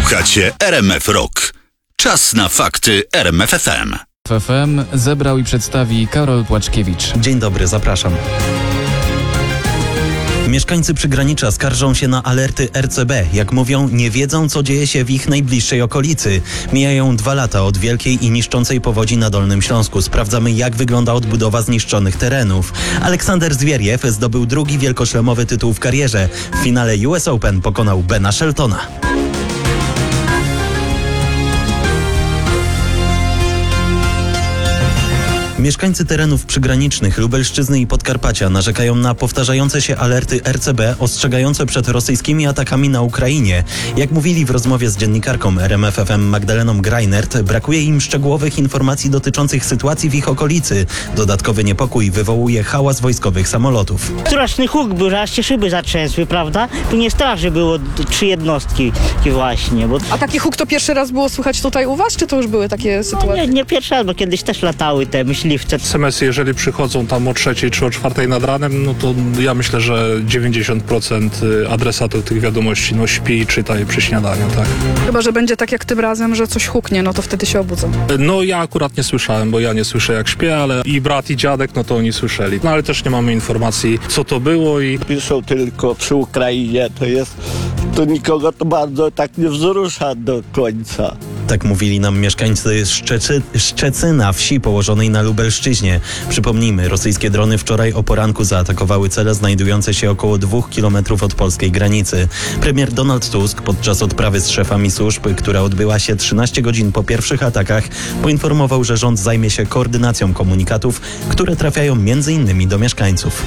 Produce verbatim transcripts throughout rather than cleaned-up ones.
Słuchacie R M F Rock. Czas na fakty R M F F M. F M zebrał i przedstawi Karol Płaczkiewicz. Dzień dobry, zapraszam. Mieszkańcy przygranicza skarżą się na alerty R C B. Jak mówią, nie wiedzą, co dzieje się w ich najbliższej okolicy. Mijają dwa lata od wielkiej i niszczącej powodzi na Dolnym Śląsku. Sprawdzamy, jak wygląda odbudowa zniszczonych terenów. Aleksander Zwieriew zdobył drugi wielkoszlemowy tytuł w karierze. W finale U S Open pokonał Bena Sheltona. Mieszkańcy terenów przygranicznych Lubelszczyzny i Podkarpacia narzekają na powtarzające się alerty R C B ostrzegające przed rosyjskimi atakami na Ukrainie. Jak mówili w rozmowie z dziennikarką R M F F M Magdaleną Greinert, brakuje im szczegółowych informacji dotyczących sytuacji w ich okolicy. Dodatkowy niepokój wywołuje hałas wojskowych samolotów. Straszny huk był, że aż się szyby zatrzęsły, prawda? Tu nie straży było trzy jednostki właśnie. Bo... A taki huk to pierwszy raz było słychać tutaj u was, czy to już były takie sytuacje? No nie, nie pierwszy raz, bo kiedyś też latały te myśliwce. es em esy, jeżeli przychodzą tam o trzeciej czy o czwartej nad ranem, no to ja myślę, że dziewięćdziesiąt procent adresatów tych wiadomości no śpi i czyta je przy śniadaniu, tak. Chyba że będzie tak jak tym razem, że coś huknie, no to wtedy się obudzą. No ja akurat nie słyszałem, bo ja nie słyszę jak śpię, ale i brat i dziadek, no to oni słyszeli. No ale też nie mamy informacji, co to było i... Piszą tylko przy Ukrainie, to jest, to nikogo to bardzo tak nie wzrusza do końca. Tak mówili nam mieszkańcy Szczecy, Szczecyna, wsi położonej na Lubelszczyźnie. Przypomnijmy, rosyjskie drony wczoraj o poranku zaatakowały cele znajdujące się około dwóch kilometrów od polskiej granicy. Premier Donald Tusk podczas odprawy z szefami służb, która odbyła się trzynaście godzin po pierwszych atakach, poinformował, że rząd zajmie się koordynacją komunikatów, które trafiają między innymi do mieszkańców.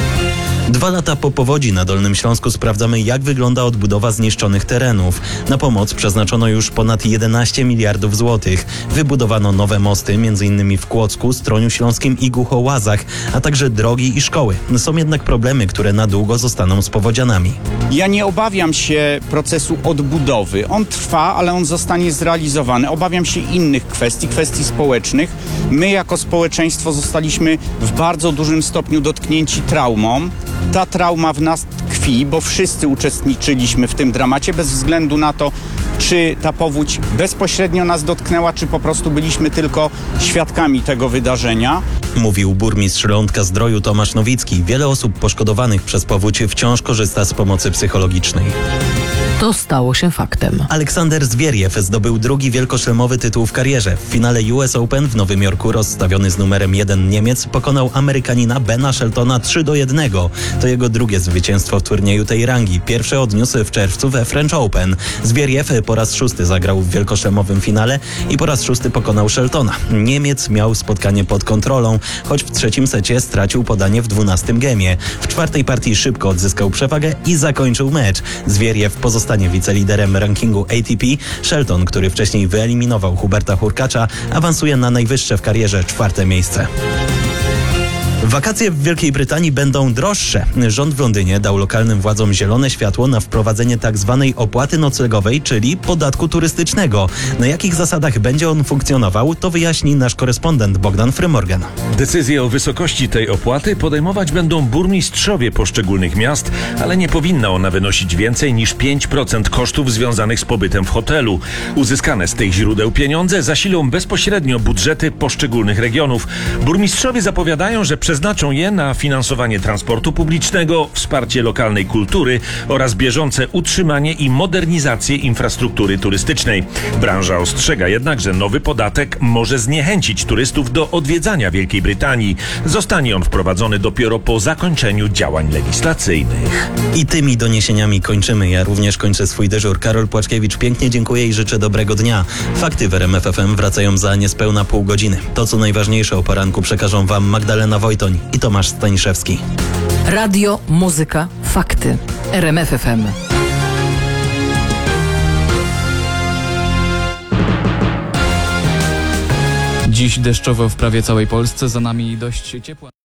Dwa lata po powodzi na Dolnym Śląsku sprawdzamy, jak wygląda odbudowa zniszczonych terenów. Na pomoc przeznaczono już ponad jedenaście miliardów złotych. Wybudowano nowe mosty, m.in. w Kłodzku, Stroniu Śląskim i Głuchołazach, a także drogi i szkoły. Są jednak problemy, które na długo zostaną z powodzianami. Ja nie obawiam się procesu odbudowy. On trwa, ale on zostanie zrealizowany. Obawiam się innych kwestii, kwestii społecznych. My jako społeczeństwo zostaliśmy w bardzo dużym stopniu dotknięci traumą. Ta trauma w nas tkwi, bo wszyscy uczestniczyliśmy w tym dramacie, bez względu na to, czy ta powódź bezpośrednio nas dotknęła, czy po prostu byliśmy tylko świadkami tego wydarzenia. Mówił burmistrz Lądka-Zdroju Tomasz Nowicki. Wiele osób poszkodowanych przez powódź wciąż korzysta z pomocy psychologicznej. To stało się faktem. Aleksander Zwieriew zdobył drugi wielkoszlemowy tytuł w karierze. W finale U S Open w Nowym Jorku rozstawiony z numerem jeden Niemiec pokonał Amerykanina Bena Sheltona trzy do jednego. To jego drugie zwycięstwo w turnieju tej rangi. Pierwsze odniósł w czerwcu we French Open. Zwieriew po raz szósty zagrał w wielkoszlemowym finale i po raz szósty pokonał Sheltona. Niemiec miał spotkanie pod kontrolą, choć w trzecim secie stracił podanie w dwunastym gemie. W czwartej partii szybko odzyskał przewagę i zakończył mecz. Zwieriew pozostanie wiceliderem rankingu A T P. Shelton, który wcześniej wyeliminował Huberta Hurkacza, awansuje na najwyższe w karierze czwarte miejsce. Wakacje w Wielkiej Brytanii będą droższe. Rząd w Londynie dał lokalnym władzom zielone światło na wprowadzenie tzw. opłaty noclegowej, czyli podatku turystycznego. Na jakich zasadach będzie on funkcjonował, to wyjaśni nasz korespondent Bogdan Frymorgan. Decyzje o wysokości tej opłaty podejmować będą burmistrzowie poszczególnych miast, ale nie powinna ona wynosić więcej niż pięć procent kosztów związanych z pobytem w hotelu. Uzyskane z tych źródeł pieniądze zasilą bezpośrednio budżety poszczególnych regionów. Burmistrzowie zapowiadają, że przeznaczą je na finansowanie transportu publicznego, wsparcie lokalnej kultury oraz bieżące utrzymanie i modernizację infrastruktury turystycznej. Branża ostrzega jednak, że nowy podatek może zniechęcić turystów do odwiedzania Wielkiej Brytanii. Zostanie on wprowadzony dopiero po zakończeniu działań legislacyjnych. I tymi doniesieniami kończymy. Ja również kończę swój dyżur. Karol Płaczkiewicz, pięknie dziękuję i życzę dobrego dnia. Fakty w R M F F M wracają za niespełna pół godziny. To, co najważniejsze o poranku, przekażą wam Magdalena Wojtoń i Tomasz Staniszewski. Radio, muzyka, fakty. R M F F M. Dziś deszczowo w prawie całej Polsce, za nami dość ciepła.